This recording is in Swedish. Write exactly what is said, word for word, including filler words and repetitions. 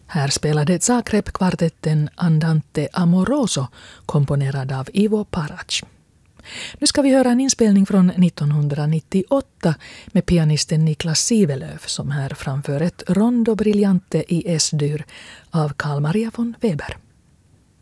Här spelade Zagreb-kvartetten Andante Amoroso komponerad av Ivo Parac. Nu ska vi höra en inspelning från nittonhundranittioåtta med pianisten Niklas Sivelöv som här framför ett Rondo Brillante i S-dur av Carl Maria von Weber.